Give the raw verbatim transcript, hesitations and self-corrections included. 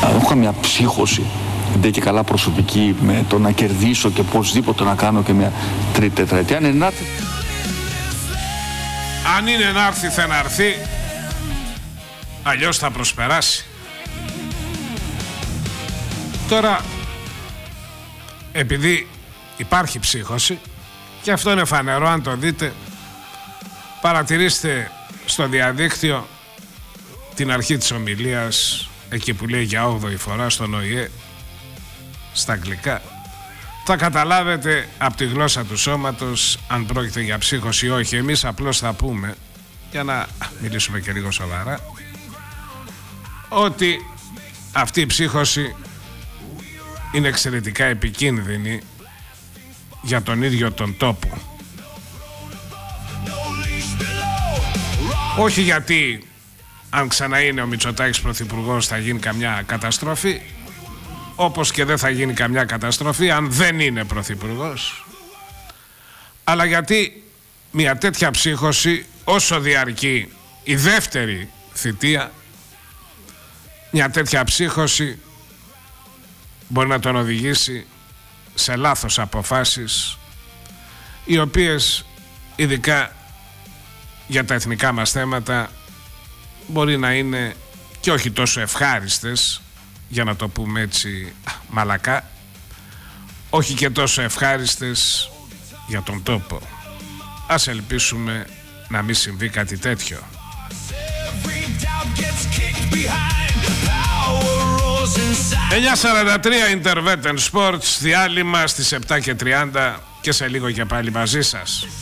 έχω καμία ψύχωση, δεν και καλά προσωπική, με το να κερδίσω και οπωσδήποτε να κάνω και μια τρίτη τετραετία. Αν είναι να έρθει, αν είναι να έρθει θα να έρθει, αλλιώς θα προσπεράσει. Τώρα, επειδή υπάρχει ψύχωση, και αυτό είναι φανερό, αν το δείτε, παρατηρήστε στο διαδίκτυο την αρχή της ομιλίας, εκεί που λέει για όγδοη φορά στον Ο Η Ε στα αγγλικά, θα καταλάβετε από τη γλώσσα του σώματος αν πρόκειται για ψύχωση ή όχι. Εμείς απλώς θα πούμε, για να μιλήσουμε και λίγο σοβαρά, ότι αυτή η ψύχωση είναι εξαιρετικά επικίνδυνη για τον ίδιο τον τόπο. Όχι γιατί αν ξανά είναι ο Μητσοτάκης πρωθυπουργός θα γίνει καμιά καταστροφή, όπως και δεν θα γίνει καμιά καταστροφή αν δεν είναι πρωθυπουργός, αλλά γιατί μια τέτοια ψύχωση, όσο διαρκεί η δεύτερη θητεία, μια τέτοια ψύχωση μπορεί να τον οδηγήσει σε λάθος αποφάσεις, οι οποίες ειδικά για τα εθνικά μας θέματα μπορεί να είναι και όχι τόσο ευχάριστες, για να το πούμε έτσι μαλακά, όχι και τόσο ευχάριστες για τον τόπο. Ας ελπίσουμε να μην συμβεί κάτι τέτοιο. εννιά σαράντα τρία Interveten Sports, διάλειμμα στις επτά και τριάντα και σε λίγο και πάλι μαζί σας.